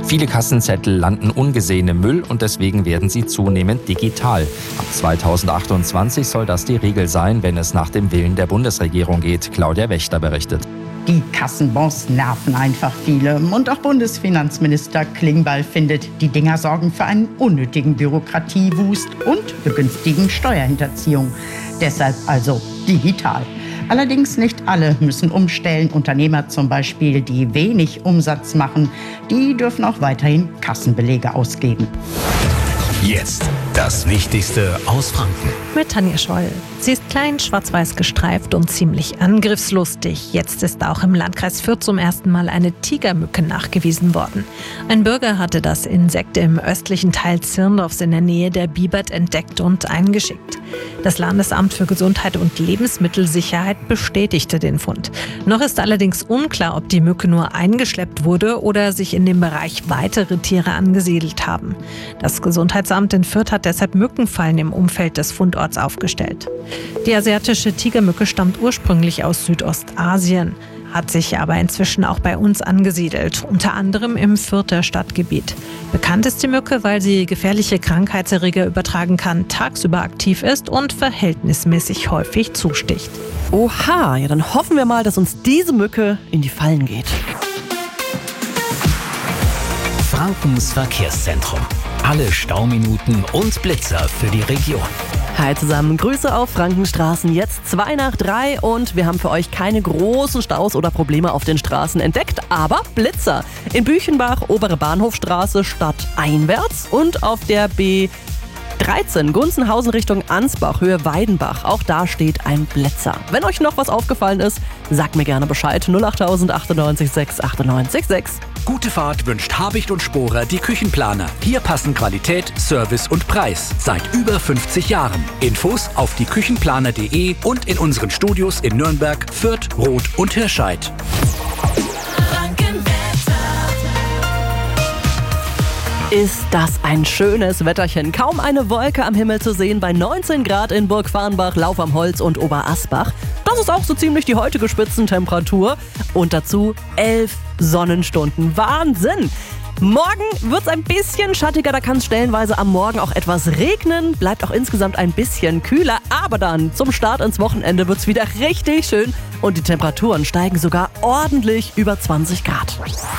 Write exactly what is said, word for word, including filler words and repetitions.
Viele Kassenzettel landen ungesehen im Müll und deswegen werden sie zunehmend digital. Ab zweitausendachtundzwanzig soll das die Regel sein, wenn es nach dem Willen der Bundesregierung geht. Claudia Wächter berichtet. Die Kassenbons nerven einfach viele. Und auch Bundesfinanzminister Klingbeil findet, die Dinger sorgen für einen unnötigen Bürokratiewust und begünstigen Steuerhinterziehung. Deshalb also digital. Allerdings nicht alle müssen umstellen. Unternehmer zum Beispiel, die wenig Umsatz machen, die dürfen auch weiterhin Kassenbelege ausgeben. Jetzt das Wichtigste aus Franken. Mit Tanja Scholl. Sie ist klein, schwarz-weiß gestreift und ziemlich angriffslustig. Jetzt ist auch im Landkreis Fürth zum ersten Mal eine Tigermücke nachgewiesen worden. Ein Bürger hatte das Insekt im östlichen Teil Zirndorfs in der Nähe der Bibert entdeckt und eingeschickt. Das Landesamt für Gesundheit und Lebensmittelsicherheit bestätigte den Fund. Noch ist allerdings unklar, ob die Mücke nur eingeschleppt wurde oder sich in dem Bereich weitere Tiere angesiedelt haben. Das Gesundheitsamt in Fürth hat deshalb Mückenfallen im Umfeld des Fundorts aufgestellt. Die asiatische Tigermücke stammt ursprünglich aus Südostasien, hat sich aber inzwischen auch bei uns angesiedelt, unter anderem im Fürther Stadtgebiet. Bekannt ist die Mücke, weil sie gefährliche Krankheitserreger übertragen kann, tagsüber aktiv ist und verhältnismäßig häufig zusticht. Oha, ja dann hoffen wir mal, dass uns diese Mücke in die Fallen geht. Frankens Verkehrszentrum. Alle Stauminuten und Blitzer für die Region. Hi zusammen, Grüße auf Frankenstraßen. Jetzt zwei nach drei und wir haben für euch keine großen Staus oder Probleme auf den Straßen entdeckt, aber Blitzer. In Büchenbach, obere Bahnhofstraße stadteinwärts und auf der B dreizehn Gunzenhausen Richtung Ansbach, Höhe Weidenbach. Auch da steht ein Blitzer. Wenn euch noch was aufgefallen ist, sagt mir gerne Bescheid. null acht null acht neun sechs acht neun sechs sechs. Gute Fahrt wünscht Habicht und Sporer, die Küchenplaner. Hier passen Qualität, Service und Preis. Seit über fünfzig Jahren. Infos auf die küchenplaner punkt de und in unseren Studios in Nürnberg, Fürth, Roth und Hirscheid. Ist das ein schönes Wetterchen. Kaum eine Wolke am Himmel zu sehen bei neunzehn Grad in Burg Farnbach, Lauf am Holz und Oberasbach. Das ist auch so ziemlich die heutige Spitzentemperatur. Und dazu elf Sonnenstunden. Wahnsinn! Morgen wird es ein bisschen schattiger, da kann es stellenweise am Morgen auch etwas regnen. Bleibt auch insgesamt ein bisschen kühler. Aber dann zum Start ins Wochenende wird es wieder richtig schön. Und die Temperaturen steigen sogar ordentlich über zwanzig Grad.